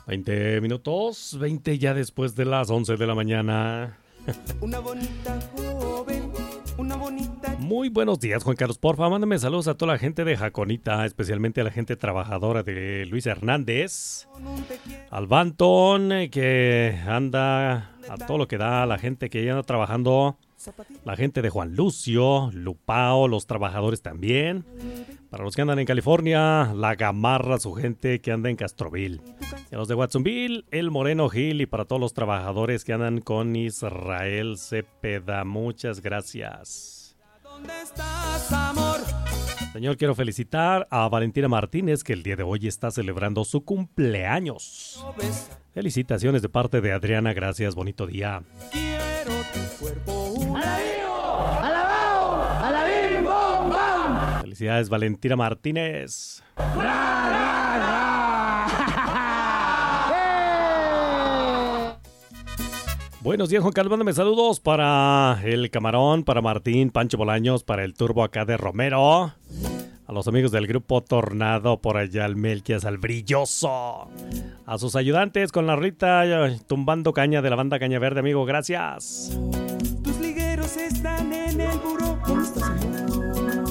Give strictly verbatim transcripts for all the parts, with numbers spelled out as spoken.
veinte minutos, veinte ya después de las once de la mañana. Una bonita joven, una bonita... Muy buenos días, Juan Carlos. Porfa, mándame saludos a toda la gente de Jaconita, especialmente a la gente trabajadora de Luis Hernández, al Banton, que anda a todo lo que da, la gente que ya anda trabajando, la gente de Juan Lucio, Lupao, los trabajadores también. Para los que andan en California, la Gamarra, su gente que anda en Castroville. Y a los de Watsonville, el Moreno Gil, y para todos los trabajadores que andan con Israel Cepeda. Muchas gracias. ¿Dónde estás, amor? Señor, quiero felicitar a Valentina Martínez, que el día de hoy está celebrando su cumpleaños. Felicitaciones de parte de Adriana, gracias, bonito día. Quiero tu cuerpo. ¡Alabío! ¡Alabao! ¡Alabim! ¡Bom! ¡Bam! Felicidades, Valentina Martínez. ¡Ra, ra, ra! ¡Eh! Buenos días, Juan Carlos, mándame saludos para el Camarón, para Martín, Pancho Bolaños, para el Turbo acá de Romero. A los amigos del grupo Tornado, por allá al Melquias, al Brilloso. A sus ayudantes con la Rita tumbando caña de la banda Caña Verde, amigo, gracias. Tus ligueros están en el buró. ¿Dónde estás, amor?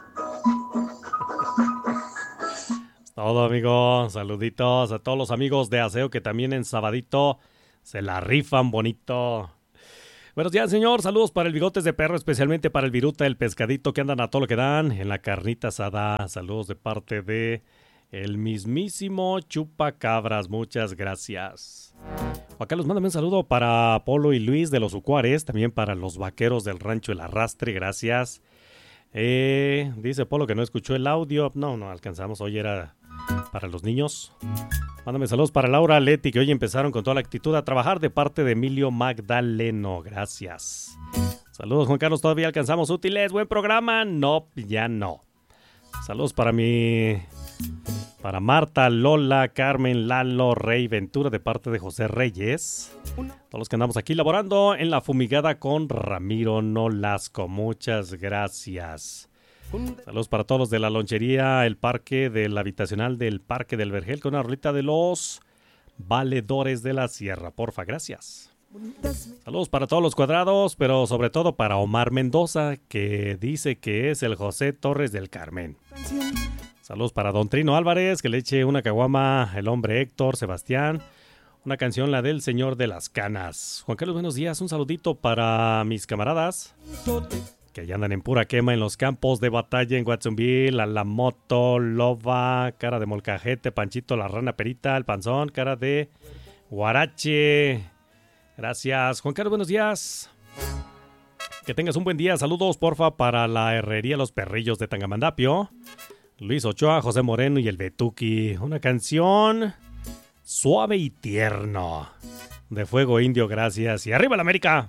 Todo, amigo. Saluditos a todos los amigos de aseo que también en sabadito se la rifan bonito. Buenos días, señor. Saludos para el Bigotes de Perro, especialmente para el Viruta, el Pescadito, que andan a todo lo que dan en la carnita asada. Saludos de parte de el mismísimo Chupacabras. Muchas gracias. Acá los mándame un saludo para Polo y Luis de los Ucuares, también para los Vaqueros del Rancho El Arrastre. Gracias. Eh, dice Polo que no escuchó el audio. No, no alcanzamos. Hoy era para los niños. Mándame saludos para Laura Leti, que hoy empezaron con toda la actitud a trabajar, de parte de Emilio Magdaleno. Gracias. Saludos, Juan Carlos. ¿Todavía alcanzamos útiles? ¿Buen programa? No, ya no. Saludos para mi... Para Marta, Lola, Carmen, Lalo, Rey, Ventura, de parte de José Reyes. Todos los que andamos aquí laborando en la fumigada con Ramiro Nolasco. Muchas gracias. Saludos para todos los de la lonchería, el parque del habitacional del Parque del Vergel, con una rolita de los valedores de la sierra. Porfa, gracias. Saludos para todos los cuadrados, pero sobre todo para Omar Mendoza, que dice que es el José Torres del Carmen. Saludos para Don Trino Álvarez, que le eche una caguama el hombre Héctor Sebastián. Una canción, la del Señor de las Canas. Juan Carlos, buenos días. Un saludito para mis camaradas que ya andan en pura quema en los campos de batalla en Watsonville. A la moto, Loba, cara de molcajete, Panchito, la rana perita, el panzón, cara de guarache. Gracias. Juan Carlos, buenos días. Que tengas un buen día. Saludos, porfa, para la herrería Los Perrillos de Tangamandapio. Luis Ochoa, José Moreno y el Betuki. Una canción suave y tierno de Fuego Indio, gracias. Y arriba la América.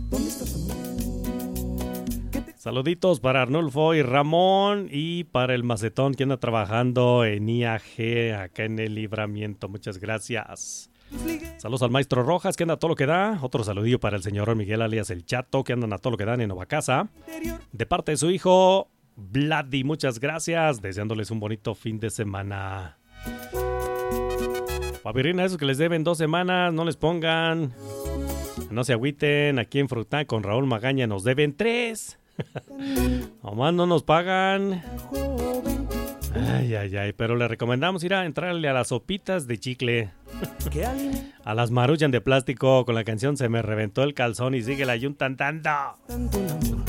Saluditos para Arnulfo y Ramón, y para el Macetón que anda trabajando en I A G acá en el Libramiento. Muchas gracias. Saludos al maestro Rojas, que anda a todo lo que da. Otro saludillo para el señor Miguel alias El Chato, que andan a todo lo que dan en Novacasa. De parte de su hijo Vladi, muchas gracias. Deseándoles un bonito fin de semana. Pavirina, esos que les deben dos semanas, no les pongan. No se agüiten. Aquí en Frután con Raúl Magaña nos deben tres. Nomás no nos pagan. Ay, ay, ay. Pero le recomendamos ir a entrarle a las sopitas de chicle. A las Maruchan de plástico con la canción Se me reventó el calzón y sigue la yuntantando.